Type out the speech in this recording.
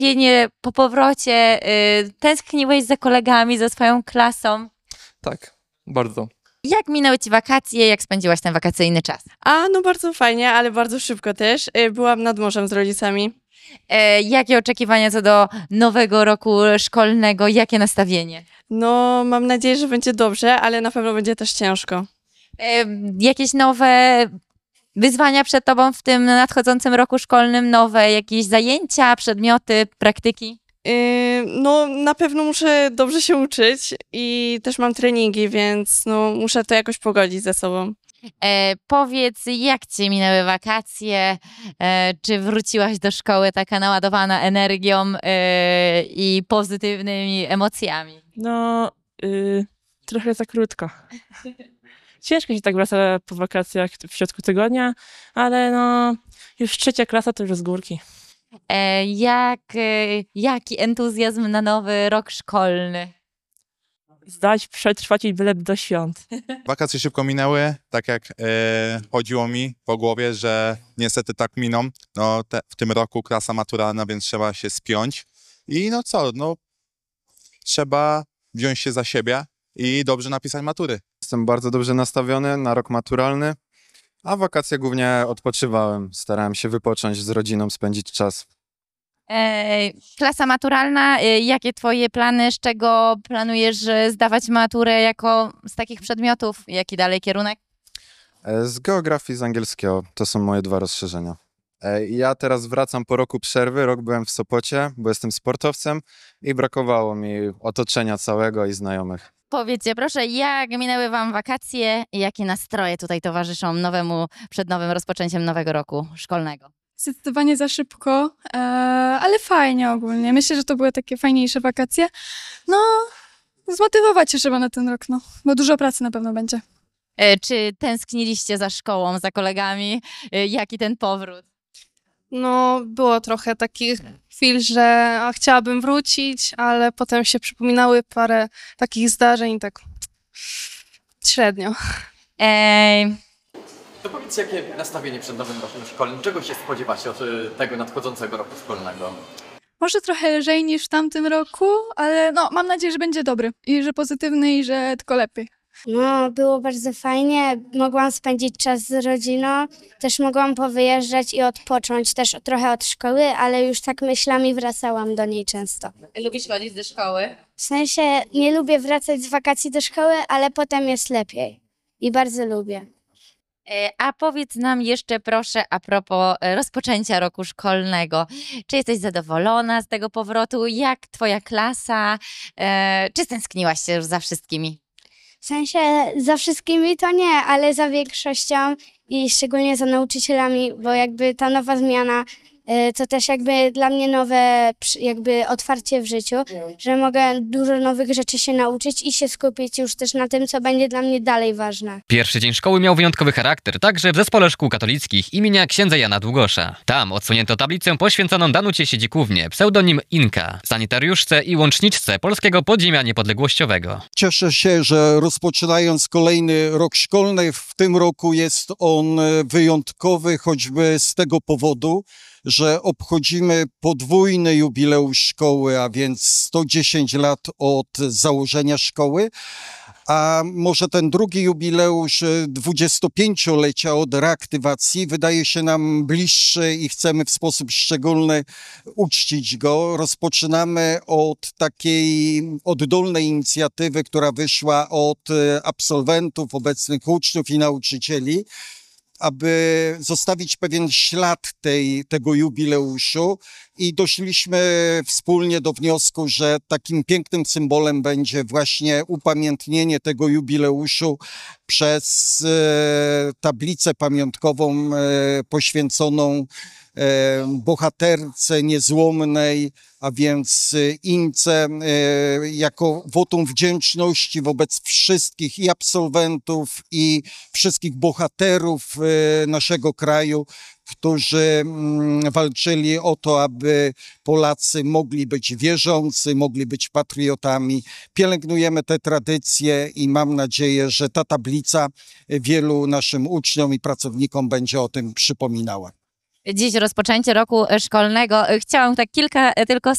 Po powrocie tęskniłeś za kolegami, za swoją klasą. Tak, bardzo. Jak minęły ci wakacje? Jak spędziłaś ten wakacyjny czas? No bardzo fajnie, ale bardzo szybko też. Byłam nad morzem z rodzicami. Jakie oczekiwania co do nowego roku szkolnego? Jakie nastawienie? No, mam nadzieję, że będzie dobrze, ale na pewno będzie też ciężko. Jakieś nowe wyzwania przed tobą w tym nadchodzącym roku szkolnym? Nowe jakieś zajęcia, przedmioty, praktyki? No, na pewno muszę dobrze się uczyć i też mam treningi, więc no, muszę to jakoś pogodzić ze sobą. Powiedz, jak ci minęły wakacje? Czy wróciłaś do szkoły taka naładowana energią i pozytywnymi emocjami? No, trochę za krótko. Ciężko się tak wraca po wakacjach w środku tygodnia, ale no, już 3. klasa to już z górki. Jaki entuzjazm na nowy rok szkolny? Zdać, przetrwać i byle do świąt. Wakacje szybko minęły, tak jak chodziło mi po głowie, że niestety tak miną. No, w tym roku klasa maturalna, więc trzeba się spiąć. I no co, no trzeba wziąć się za siebie i dobrze napisać matury. Jestem bardzo dobrze nastawiony na rok maturalny, a wakacje głównie odpoczywałem. Starałem się wypocząć z rodziną, spędzić czas. Klasa maturalna, jakie twoje plany, z czego planujesz zdawać maturę z takich przedmiotów? Jaki dalej kierunek? Z geografii, z angielskiego. To są moje 2 rozszerzenia. Ja teraz wracam po roku przerwy. Rok byłem w Sopocie, bo jestem sportowcem i brakowało mi otoczenia całego i znajomych. Powiedzcie proszę, jak minęły wam wakacje i jakie nastroje tutaj towarzyszą przed nowym rozpoczęciem nowego roku szkolnego? Zdecydowanie za szybko, ale fajnie ogólnie. Myślę, że to były takie fajniejsze wakacje. No, zmotywować się trzeba na ten rok, no, bo dużo pracy na pewno będzie. Czy tęskniliście za szkołą, za kolegami? Jaki ten powrót? No, było trochę takich chwil, że chciałabym wrócić, ale potem się przypominały parę takich zdarzeń, tak średnio. To powiedz, jakie nastawienie przed nowym rokiem szkolnym? Czego się spodziewacie od tego nadchodzącego roku szkolnego? Może trochę lżej niż w tamtym roku, ale no, mam nadzieję, że będzie dobry i że pozytywny i że tylko lepiej. No, było bardzo fajnie. Mogłam spędzić czas z rodziną, też mogłam powyjeżdżać i odpocząć też trochę od szkoły, ale już tak myślami wracałam do niej często. Lubisz chodzić do szkoły? W sensie nie lubię wracać z wakacji do szkoły, ale potem jest lepiej i bardzo lubię. A powiedz nam jeszcze proszę a propos rozpoczęcia roku szkolnego. Czy jesteś zadowolona z tego powrotu? Jak twoja klasa? Czy stęskniłaś się już za wszystkimi? W sensie za wszystkimi to nie, ale za większością i szczególnie za nauczycielami, bo jakby ta nowa zmiana to też jakby dla mnie nowe jakby otwarcie w życiu, że mogę dużo nowych rzeczy się nauczyć i się skupić już też na tym, co będzie dla mnie dalej ważne. Pierwszy dzień szkoły miał wyjątkowy charakter, także w Zespole Szkół Katolickich imienia księdza Jana Długosza. Tam odsunięto tablicę poświęconą Danucie Siedzikównie, pseudonim Inka, sanitariuszce i łączniczce polskiego podziemia niepodległościowego. Cieszę się, że rozpoczynając kolejny rok szkolny, w tym roku jest on wyjątkowy, choćby z tego powodu, że obchodzimy podwójny jubileusz szkoły, a więc 110 lat od założenia szkoły, a może ten drugi jubileusz 25-lecia od reaktywacji wydaje się nam bliższy i chcemy w sposób szczególny uczcić go. Rozpoczynamy od takiej oddolnej inicjatywy, która wyszła od absolwentów, obecnych uczniów i nauczycieli, aby zostawić pewien ślad tego jubileuszu i doszliśmy wspólnie do wniosku, że takim pięknym symbolem będzie właśnie upamiętnienie tego jubileuszu przez tablicę pamiątkową poświęconą bohaterce niezłomnej, a więc Ince, jako wotum wdzięczności wobec wszystkich i absolwentów, i wszystkich bohaterów naszego kraju, którzy walczyli o to, aby Polacy mogli być wierzący, mogli być patriotami. Pielęgnujemy te tradycje i mam nadzieję, że ta tablica wielu naszym uczniom i pracownikom będzie o tym przypominała. Dziś rozpoczęcie roku szkolnego. Chciałam tak kilka tylko